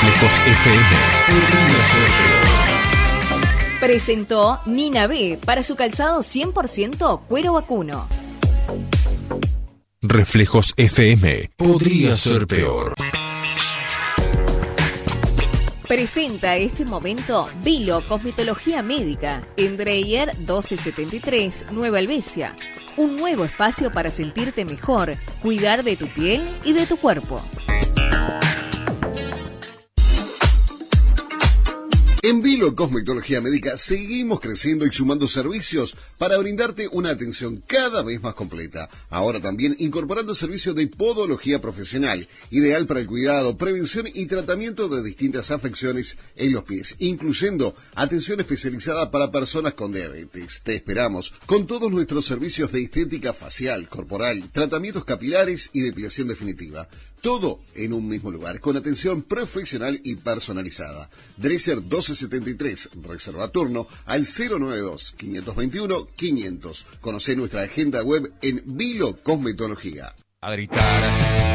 Reflejos FM. Podría ser peor. Presentó Nina B para su calzado 100% cuero vacuno. Reflejos FM. Podría ser peor. Presenta este momento Vilo Cosmetología Médica en Dreyer 1273, Nueva Helvecia. Un nuevo espacio para sentirte mejor, cuidar de tu piel y de tu cuerpo. En Vilo Cosmetología Médica seguimos creciendo y sumando servicios para brindarte una atención cada vez más completa. Ahora también incorporando servicios de podología profesional, ideal para el cuidado, prevención y tratamiento de distintas afecciones en los pies, incluyendo atención especializada para personas con diabetes. Te esperamos con todos nuestros servicios de estética facial, corporal, tratamientos capilares y depilación definitiva. Todo en un mismo lugar, con atención profesional y personalizada. Dresser 1273, reserva turno al 092-521-500. Conocé nuestra agenda web en Vilo Cosmetología. A gritar.